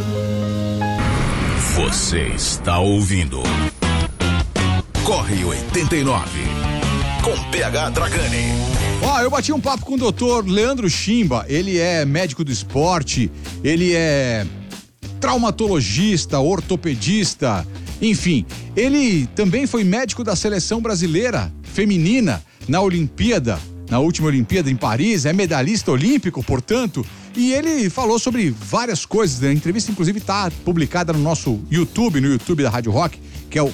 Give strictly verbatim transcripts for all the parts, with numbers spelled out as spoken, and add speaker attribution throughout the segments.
Speaker 1: Você está ouvindo Corre oitenta e nove com P H Dragani.
Speaker 2: Ó, eu bati um papo com o doutor Leandro Chimba. Ele é médico do esporte, ele é traumatologista, ortopedista, enfim. Ele também foi médico da seleção brasileira feminina na Olimpíada, na última Olimpíada em Paris, é medalhista olímpico, portanto, e ele falou sobre várias coisas, né? A entrevista inclusive está publicada no nosso YouTube, no YouTube da Rádio Rock, que é o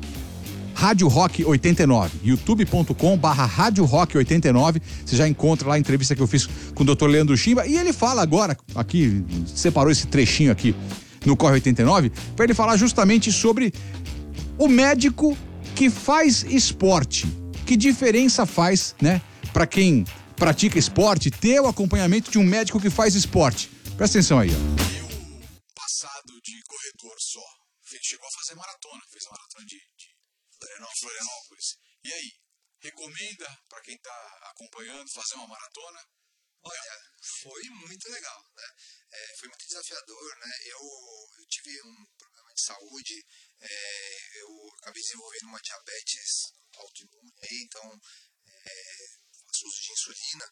Speaker 2: Rádio Rock oitenta e nove, youtube ponto com barra Rádio Rock oitenta e nove. Você já encontra lá a entrevista que eu fiz com o doutor Leandro Chimba, e ele fala agora, aqui, separou esse trechinho aqui no Corre oitenta e nove, para ele falar justamente sobre o médico que faz esporte. Que diferença faz, né, para quem pratica esporte, ter o acompanhamento de um médico que faz esporte. Presta atenção aí, ó.
Speaker 3: Eu, passado de corredor só, chegou a fazer maratona, fez a maratona de, de Florianópolis. Florianópolis. E aí, recomenda para quem tá acompanhando fazer uma maratona?
Speaker 4: Olha, foi muito legal, né? É, foi muito desafiador, né? Eu, eu tive um problema de saúde, é, eu acabei desenvolvendo uma diabetes autoimune, então é, faço uso de insulina,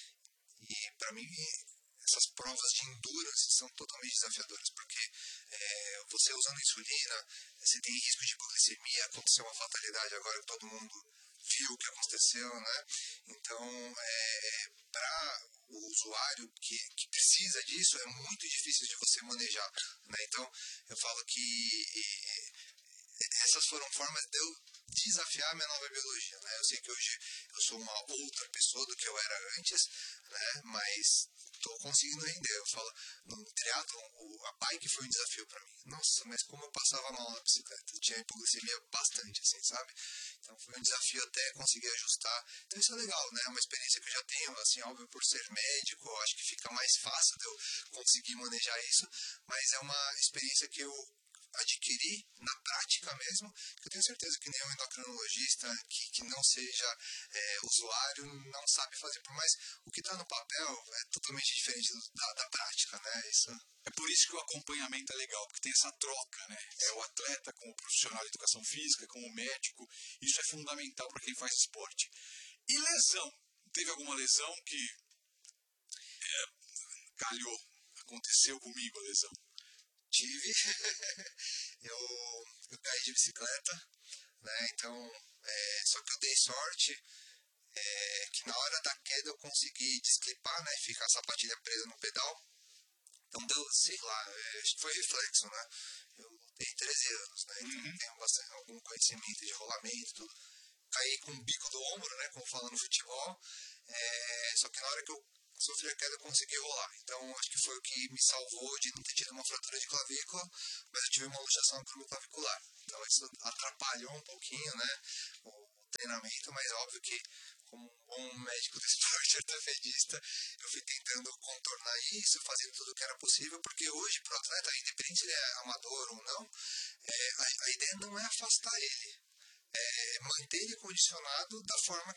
Speaker 4: e para mim essas provas de endurance são totalmente desafiadoras, porque é, você usando insulina, você tem risco de hipoglicemia, aconteceu uma fatalidade agora que todo mundo viu o que aconteceu, né? Então, é, para o usuário que, que precisa disso, é muito difícil de você manejar, né? Então, eu falo que e, essas foram formas de eu desafiar a minha nova biologia, né? Eu sei que hoje eu sou uma outra pessoa do que eu era antes, né? Mas estou conseguindo render. Eu falo, no triatlon, a bike foi um desafio para mim. Nossa, mas como eu passava mal na bicicleta, tinha hipoglicemia bastante, assim, sabe? Então foi um desafio até conseguir ajustar. Então isso é legal, né? É uma experiência que eu já tenho, assim, óbvio, por ser médico, eu acho que fica mais fácil de eu conseguir manejar isso, mas é uma experiência que eu adquirir na prática mesmo, que eu tenho certeza que nenhum endocrinologista que, que não seja é, usuário não sabe fazer, por mais o que está no papel é totalmente diferente do, da, da prática, né? Isso...
Speaker 3: É por isso que o acompanhamento é legal, porque tem essa troca, né? É o atleta com o profissional de educação física, com o médico, isso é fundamental para quem faz esporte. E lesão? Teve alguma lesão que é, calhou, aconteceu comigo a lesão?
Speaker 4: Tive, eu, eu caí de bicicleta, né, então, é, só que eu dei sorte é, que na hora da queda eu consegui desclipar, né, e ficar a sapatilha presa no pedal, então deu, sei lá, é, acho que foi reflexo, né, eu tenho treze anos, né, então uhum. tenho bastante, algum conhecimento de rolamento, tudo. Caí com o bico do ombro, né, como fala no futebol, é, só que na hora que eu sofri a queda, eu consegui rolar. Então, acho que foi o que me salvou de não ter tido uma fratura de clavícula, mas eu tive uma luxação acromioclavicular. Então, isso atrapalhou um pouquinho, né, o treinamento, mas óbvio que, como um bom médico do esporte ortopedista, eu fui tentando contornar isso, fazendo tudo o que era possível, porque hoje, para o atleta, independente se ele é amador ou não, é, a, a ideia não é afastar ele, é manter ele condicionado da forma